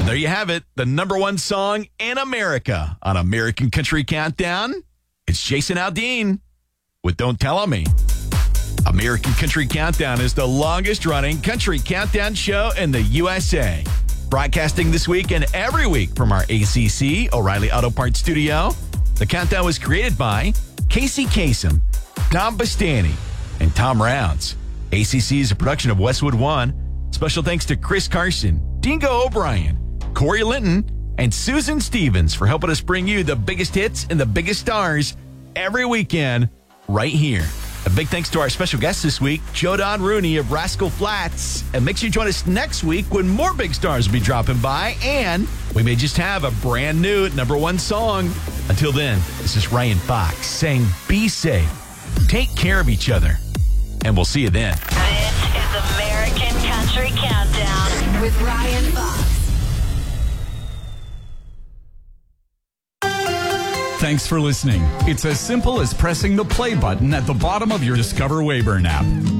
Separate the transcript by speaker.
Speaker 1: there you have it, the number one song in America on American Country Countdown. It's Jason Aldean with Don't Tell On Me. American Country Countdown is the longest-running country countdown show in the USA. Broadcasting this week and every week from our ACC O'Reilly Auto Parts studio. The countdown was created by Casey Kasem, Tom Bastani, and Tom Rounds. ACC is a production of Westwood One. Special thanks to Chris Carson, Dingo O'Brien, Corey Linton, and Susan Stevens for helping us bring you the biggest hits and the biggest stars every weekend right here. A big thanks to our special guest this week, Joe Don Rooney of Rascal Flatts. And make sure you join us next week when more big stars will be dropping by. And we may just have a brand new number one song. Until then, this is Ryan Fox saying be safe, take care of each other, and we'll see you then.
Speaker 2: This is American Country Countdown with Ryan Fox.
Speaker 3: Thanks for listening. It's as simple as pressing the play button at the bottom of your Discover Wayburn app.